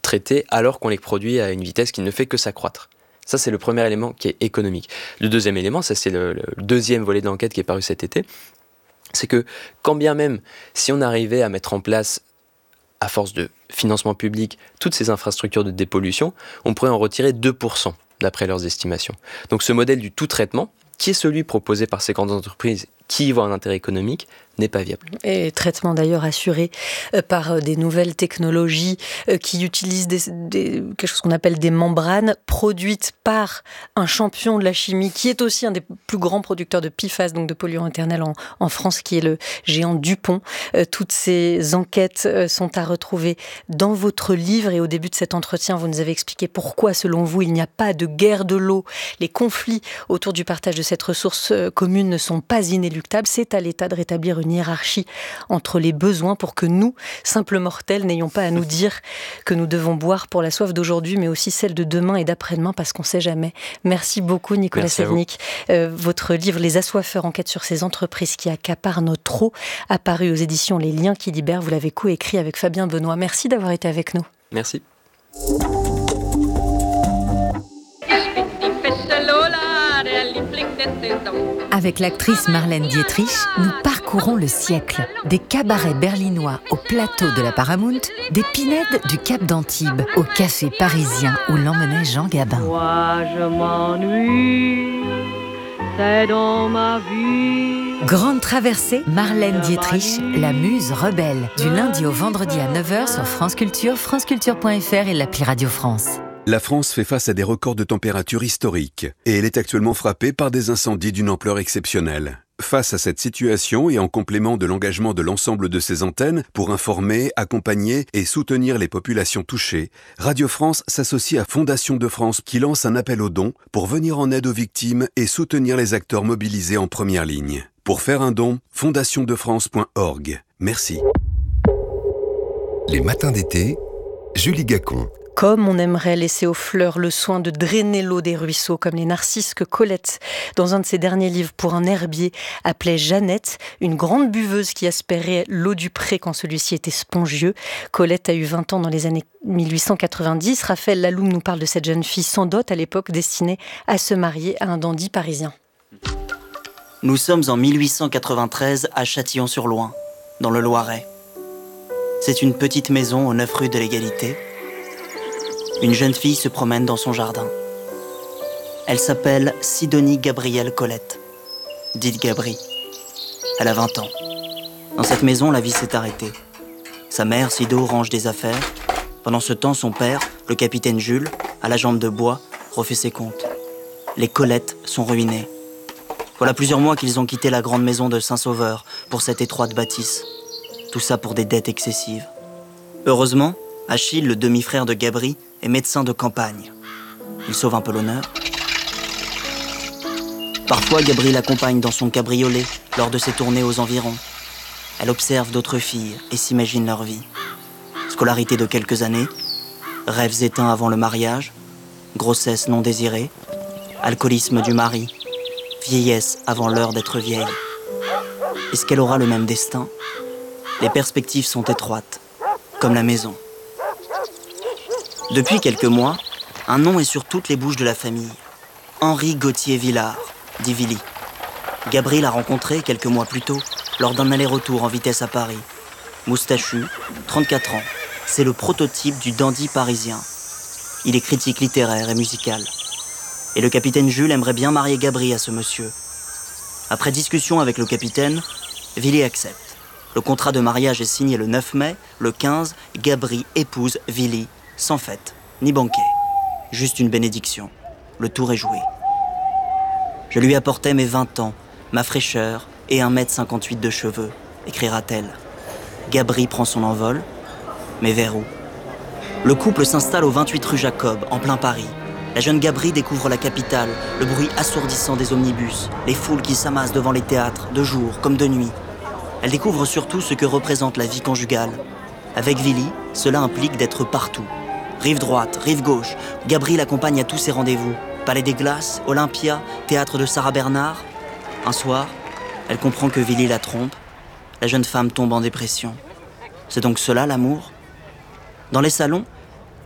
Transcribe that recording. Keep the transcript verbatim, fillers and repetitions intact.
traités alors qu'on les produit à une vitesse qui ne fait que s'accroître. Ça, c'est le premier élément qui est économique. Le deuxième élément, ça c'est le, le deuxième volet de l'enquête qui est paru cet été, c'est que quand bien même, si on arrivait à mettre en place, à force de financement public, toutes ces infrastructures de dépollution, on pourrait en retirer deux pour cent d'après leurs estimations. Donc ce modèle du tout traitement, qui est celui proposé par ces grandes entreprises qui y voient un intérêt économique, n'est pas viable. Et traitement d'ailleurs assuré euh, par euh, des nouvelles technologies euh, qui utilisent des, des, quelque chose qu'on appelle des membranes produites par un champion de la chimie qui est aussi un des plus grands producteurs de P F A S, donc de polluants éternels en, en France, qui est le géant DuPont. Euh, toutes ces enquêtes euh, sont à retrouver dans votre livre et au début de cet entretien, vous nous avez expliqué pourquoi, selon vous, il n'y a pas de guerre de l'eau. Les conflits autour du partage de cette ressource euh, commune ne sont pas inéluctables. C'est à l'État de rétablir une hiérarchie entre les besoins pour que nous, simples mortels, n'ayons pas à nous dire que nous devons boire pour la soif d'aujourd'hui, mais aussi celle de demain et d'après-demain, parce qu'on ne sait jamais. Merci beaucoup, Nicolas Sevnik. Euh, votre livre « Les assoiffeurs » enquête sur ces entreprises qui accaparent notre eau, apparu aux éditions Les Liens qui libèrent. Vous l'avez coécrit avec Fabien Benoît. Merci d'avoir été avec nous. Merci. Avec l'actrice Marlène Dietrich, nous parcourons le siècle. Des cabarets berlinois au plateau de la Paramount, des pinèdes du Cap d'Antibes au café parisien où l'emmenait Jean Gabin. Moi je m'ennuie, c'est dans ma vie. Grande traversée, Marlène Dietrich, la muse rebelle. Du lundi au vendredi à neuf heures sur France Culture, franceculture point f r et l'appli Radio France. La France fait face à des records de température historiques et elle est actuellement frappée par des incendies d'une ampleur exceptionnelle. Face à cette situation et en complément de l'engagement de l'ensemble de ses antennes pour informer, accompagner et soutenir les populations touchées, Radio France s'associe à Fondation de France qui lance un appel aux dons pour venir en aide aux victimes et soutenir les acteurs mobilisés en première ligne. Pour faire un don, fondation de france point org. Merci. Les matins d'été, Julie Gacon. Comme on aimerait laisser aux fleurs le soin de drainer l'eau des ruisseaux, comme les narcisses que Colette, dans un de ses derniers livres pour un herbier, appelait Jeannette, une grande buveuse qui aspirait l'eau du pré quand celui-ci était spongieux. Colette a eu vingt ans dans les années mille huit cent quatre-vingt-dix. Raphaël Laloum nous parle de cette jeune fille sans dot à l'époque destinée à se marier à un dandy parisien. Nous sommes en mille huit cent quatre-vingt-treize à Châtillon-sur-Loing, dans le Loiret. C'est une petite maison aux neuf rue de l'Égalité. Une jeune fille se promène dans son jardin. Elle s'appelle Sidonie Gabrielle Colette, dite Gabri. Elle a vingt ans. Dans cette maison, la vie s'est arrêtée. Sa mère, Sido, range des affaires. Pendant ce temps, son père, le capitaine Jules, à la jambe de bois, refait ses comptes. Les Colettes sont ruinées. Voilà plusieurs mois qu'ils ont quitté la grande maison de Saint-Sauveur pour cette étroite bâtisse. Tout ça pour des dettes excessives. Heureusement, Achille, le demi-frère de Gabri, est médecin de campagne. Il sauve un peu l'honneur. Parfois, Gabri l'accompagne dans son cabriolet lors de ses tournées aux environs. Elle observe d'autres filles et s'imagine leur vie. Scolarité de quelques années, rêves éteints avant le mariage, grossesse non désirée, alcoolisme du mari, vieillesse avant l'heure d'être vieille. Est-ce qu'elle aura le même destin ? Les perspectives sont étroites, comme la maison. Depuis quelques mois, un nom est sur toutes les bouches de la famille. Henri Gauthier Villard, dit Villy. Gabri l'a rencontré quelques mois plus tôt, lors d'un aller-retour en vitesse à Paris. Moustachu, trente-quatre ans, c'est le prototype du dandy parisien. Il est critique littéraire et musical. Et le capitaine Jules aimerait bien marier Gabri à ce monsieur. Après discussion avec le capitaine, Villy accepte. Le contrat de mariage est signé le neuf mai, le quinze, Gabri épouse Villy. Sans fête, ni banquet, juste une bénédiction. Le tour est joué. Je lui apportais mes vingt ans, ma fraîcheur et un mètre cinquante-huit de cheveux, écrira-t-elle. Gabri prend son envol, mais vers où ? Le couple s'installe au vingt-huit rue Jacob, en plein Paris. La jeune Gabri découvre la capitale, le bruit assourdissant des omnibus, les foules qui s'amassent devant les théâtres, de jour comme de nuit. Elle découvre surtout ce que représente la vie conjugale. Avec Villy, cela implique d'être partout. Rive droite, rive gauche, Gabri l'accompagne à tous ses rendez-vous. Palais des Glaces, Olympia, théâtre de Sarah Bernard. Un soir, elle comprend que Villy la trompe. La jeune femme tombe en dépression. C'est donc cela l'amour ? Dans les salons,